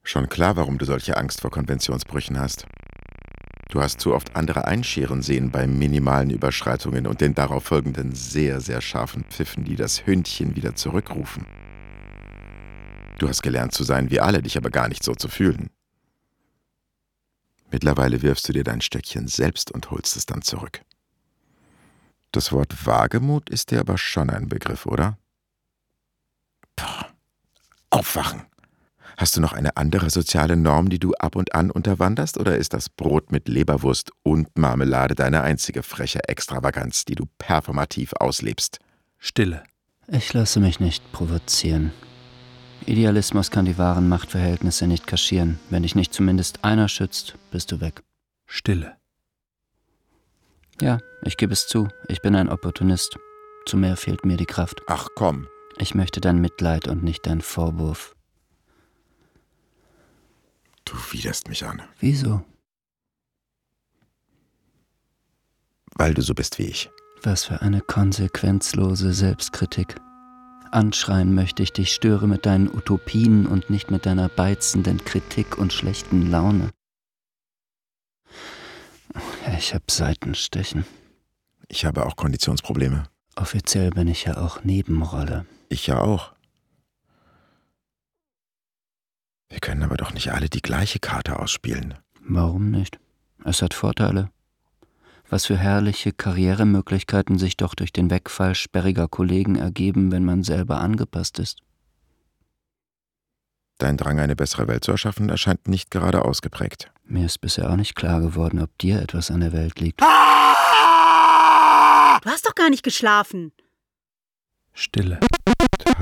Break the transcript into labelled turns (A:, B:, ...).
A: Schon klar, warum du solche Angst vor Konventionsbrüchen hast. Du hast zu oft andere einscheren sehen bei minimalen Überschreitungen und den darauf folgenden sehr, sehr scharfen Pfiffen, die das Hündchen wieder zurückrufen. Du hast gelernt zu sein wie alle, dich aber gar nicht so zu fühlen. Mittlerweile wirfst du dir dein Stöckchen selbst und holst es dann zurück. Das Wort Wagemut ist dir aber schon ein Begriff, oder? Puh. Aufwachen! Hast du noch eine andere soziale Norm, die du ab und an unterwanderst, oder ist das Brot mit Leberwurst und Marmelade deine einzige freche Extravaganz, die du performativ auslebst?
B: Stille.
C: Ich lasse mich nicht provozieren. Idealismus kann die wahren Machtverhältnisse nicht kaschieren. Wenn dich nicht zumindest einer schützt, bist du weg.
B: Stille.
C: Ja, ich gebe es zu, ich bin ein Opportunist. Zu mehr fehlt mir die Kraft.
A: Ach komm.
C: Ich möchte dein Mitleid und nicht deinen Vorwurf.
A: Du widerst mich an.
C: Wieso?
A: Weil du so bist wie ich.
C: Was für eine konsequenzlose Selbstkritik. Anschreien möchte ich dich, störe mit deinen Utopien und nicht mit deiner beizenden Kritik und schlechten Laune. Ich hab Seitenstechen.
A: Ich habe auch Konditionsprobleme.
C: Offiziell bin ich ja auch Nebenrolle.
A: Ich ja auch. Wir können aber doch nicht alle die gleiche Karte ausspielen.
C: Warum nicht? Es hat Vorteile. Was für herrliche Karrieremöglichkeiten sich doch durch den Wegfall sperriger Kollegen ergeben, wenn man selber angepasst ist.
A: Dein Drang, eine bessere Welt zu erschaffen, erscheint nicht gerade ausgeprägt.
C: Mir ist bisher auch nicht klar geworden, ob dir etwas an der Welt liegt.
D: Du hast doch gar nicht geschlafen.
B: Stille.